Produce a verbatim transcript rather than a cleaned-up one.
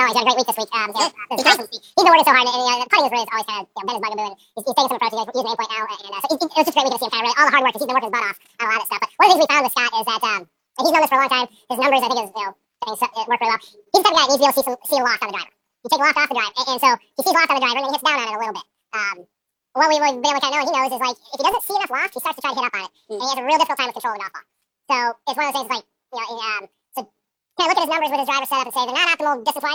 Fellow, he's had a great week this week. Um, you know, uh, he's, nice. he's been working so hard, and, and you know, putting is really always kind of you know, been his bugaboo, and he's, he's taking some approaches. He's using aim point now, and uh, so it, it, it was just great week to see him kind of really all the hard work, because he's been working his butt off on a lot of this stuff. But one of the things we found with Scott is that um, and he's known this for a long time. His numbers, I think, is you know, I think it worked really well. He's the type of guy that needs to be able to see some see a lock on the driver. You take a lock off the drive, and, and so he sees lock on the driver, and then he hits down on it a little bit. Um, what we've been able to kind of know, and he knows, is like if he doesn't see enough lock, he starts to try to hit up on it, mm. and he has a real difficult time with control of the golf ball. So it's one of those things like you know, um, so kind of look at his numbers with his driver set up and say they're not optimal distance wise.